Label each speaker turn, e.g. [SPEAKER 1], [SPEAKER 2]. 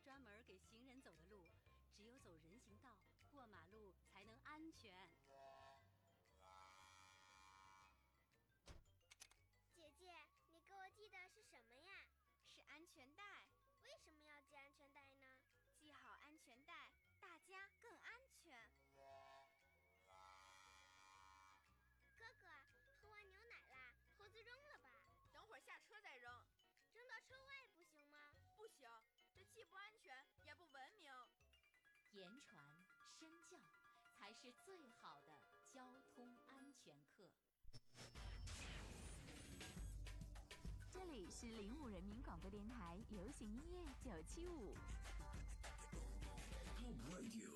[SPEAKER 1] 专门给行人走的路，只有走人行道、过马路才能安全。
[SPEAKER 2] 姐姐，你给我系的是什么呀？
[SPEAKER 3] 是安全带。
[SPEAKER 2] 为什么要系安全带呢？
[SPEAKER 3] 系好安全带，大家更安全。
[SPEAKER 2] 哥哥，喝完牛奶啦，盒子扔了吧？
[SPEAKER 4] 等会儿下车再扔。
[SPEAKER 2] 扔到车外不行吗？
[SPEAKER 4] 不行，这既不安全也不文明。
[SPEAKER 5] 言传身教才是最好的交通安全课。
[SPEAKER 6] 这里是05人民广播电台流行音乐975。
[SPEAKER 7] Top Radio